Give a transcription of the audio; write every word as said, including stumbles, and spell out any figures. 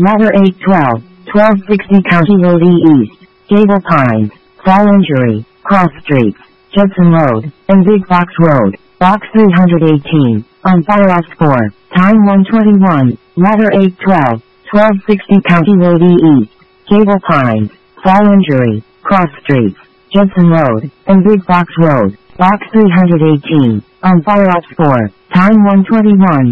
Ladder eight twelve, twelve sixty County Road E East, Gable Pines, Fall Injury, Cross Streets, Judson Road, and Big Box Road, Box three eighteen, on fire ops four, time one twenty-one, Ladder eight twelve, twelve sixty County Road E East, Gable Pines, Fall Injury, Cross Streets, Judson Road, and Big Box Road, Box three eighteen, on fire ops four, time one twenty-one.